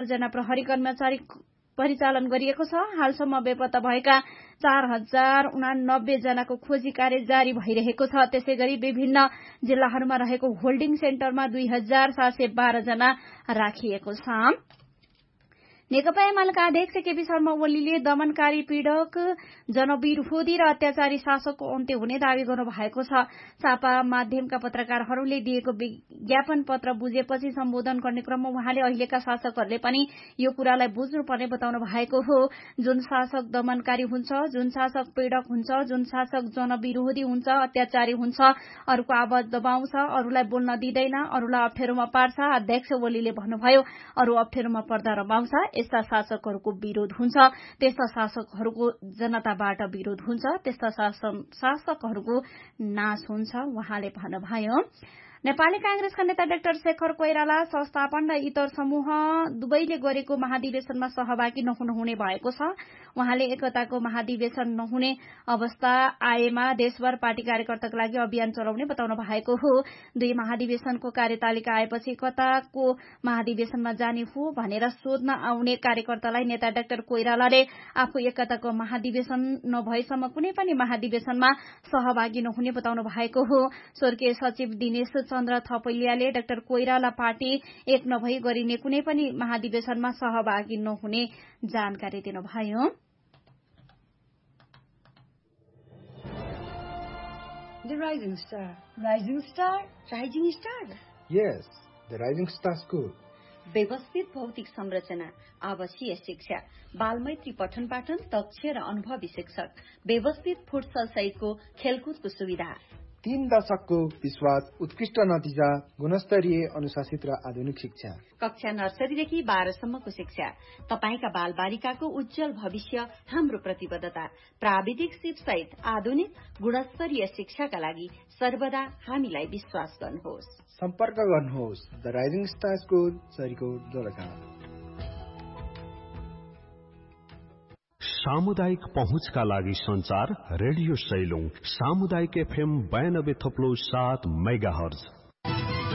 जना प्रहरी कर्मचारी परिचालन गरिएको छ। हालसम्म बेपत्ता भएका 4089 जनाको खोजी कार्य जारी भइरहेको छ। त्यसैगरी विभिन्न जिल्लाहरूमा रहेको होल्डिङ सेन्टरमा 2712 जना राखिएको छ। नेकपा एमालेका अध्यक्ष केपी शर्मा ओलीले दमनकारी पीड़क जनविरोधी र अत्याचारी शासकको अन्त्य हुने दावी गर्नु भएको छ। छापा माध्यमका पत्रकारहरूले दिएको विज्ञापन पत्र बुझेपछि सम्बोधन गर्ने क्रममा उहाँले अहिलेका शासकहरूले पनि यो कुरालाई बुझ्नुपर्ने बताउनु भएको हो। जुन शासक दमनकारी हुन्छ, जुन शासक पीड़क हुन्छ, जुन शासक जनविरोधी हुन्छ, अत्याचारी हुन्छ, अरूको आवाज दबाउँछ, अरूलाई बोल्न दिँदैन, अरूलाई अप्ठ्यारोमा पार्छ, अध्यक्ष ओलीले भन्नुभयो अरू अप्ठ्यारोमा पर्दा रमाउँछ, यस्ता शासकहरूको विरोध हुन्छ। त्यस्ता शासकहरूको जनताबाट विरोध हुन्छ। त्यस्ता शासकहरूको नाश हुन्छ उहाँले भन्नुभयो। नेपाली कांग्रेसका नेता डाक्टर शेखर कोइराला संस्थापन र इतर समूह दुवैले गरेको महाधिवेशनमा सहभागी नहुने भएको छ। उहाँले एकताको महाधिवेशन नहुने अवस्था आएमा देशभर पार्टी कार्यकर्ताका लागि अभियान चलाउने बताउनु भएको हो। दुई महाधिवेशनको कार्यतालिका आएपछि एकताको महाधिवेशनमा जाने हो भनेर सोध्न आउने कार्यकर्तालाई नेता डाक्टर कोइरालाले आफू एकताको महाधिवेशन नभएसम्म कुनै पनि महाधिवेशनमा सहभागी नहुने बताउनु भएको हो। स्वर्गीय सचिव दिनेश चन्द्र थपलियाले डाक्टर कोइराला पार्टी एक नभई गरिने कुनै पनि महाधिवेशनमा सहभागी नहुने जानकारी दिनुभयो। The Rising Star. Rising Star? Rising Star? Yes, the Rising Star School. व्यवस्थित भौतिक संरचना, आवासीय शिक्षा, बालमैत्री पठन पाठन, दक्ष र अनुभवी शिक्षक, व्यवस्थित फुटसल सहितको खेलकुदको सुविधा, 3 दशकको विश्वास, उत्कृष्ट नतिजा, गुणस्तरीय अनुशासित र आधुनिक शिक्षा, कक्षा नर्सरीदेखि 12 सम्मको शिक्षा, तपाईका बाल बालिकाको उज्जवल भविष्य हाम्रो प्रतिबद्धता, प्राविधिक सिप सहित आधुनिक गुणस्तरीय शिक्षाका लागि सर्वदा हामीलाई विश्वास गर्नुहोस्। सम्पर्क गर्नुहोस् the rising star school, Sarikot, Dolakha. सामुदायिक पहुँचका लागि संचार रेडियो सैलुङ, सामुदायिक FM 92.7 मेगाहर्ज।